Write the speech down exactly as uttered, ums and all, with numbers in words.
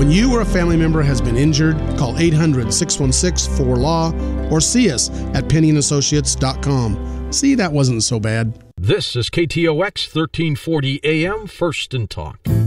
When you or a family member has been injured, call eight hundred, six one six, four L A W or see us at penny and associates dot com. See, that wasn't so bad. This is K T O X thirteen forty A M, First and Talk.